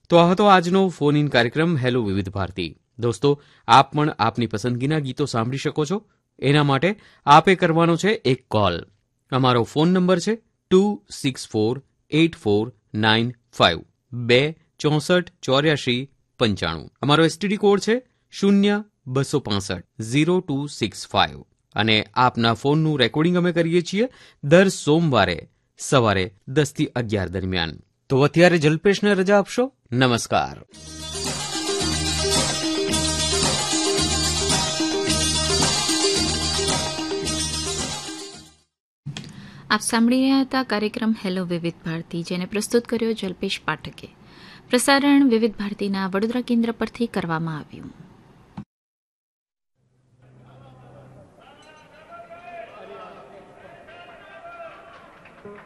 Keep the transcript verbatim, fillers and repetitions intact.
તો આ હતો આજનો ફોન ઇન કાર્યક્રમ હેલો વિવિધ ભારતી. દોસ્તો, આપ પણ આપની પસંદગીના ગીતો સાંભળી શકો છો. એના માટે આપે કરવાનો છે એક કોલ. અમારો ફોન નંબર છે two six four eight four nine five બે ચોસઠ ચોર્યાસી પંચાણું. અમારો એસટીડી કોડ છે શૂન્ય બસો પાસઠ ઝીરો ટુ સિક્સ ફાઇવ. અને આપના ફોનનું રેકોર્ડિંગ અમે કરીએ છીએ દર સોમવારે સવારે દસથી અગિયાર દરમિયાન. તો અત્યારે જલ્પેશને રજા આપશો. નમસ્કાર. આપ સાંભળી રહ્યા હતા કાર્યક્રમ હેલો વિવિધ ભારતી, જેને પ્રસ્તુત કર્યો જલ્પેશ પાઠકે. પ્રસારણ વિવિધ ભારતીના વડોદરા કેન્દ્ર પરથી કરવામાં આવ્યું.